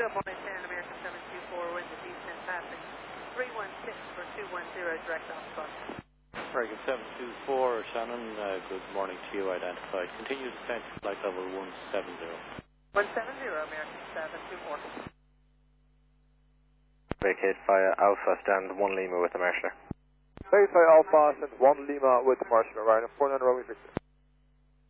Good morning, San American 724, wind is east and passing 316 for 210, direct off bus. American 724, Shannon, good morning to you, identified. Continue descent to flight level 170. 170, American 724. Vacate via Alpha, stand 1 Lima with the Marshaller. Vacate via Alpha, stand 1 Lima with the Marshaller, right on 49 Romeo Victor.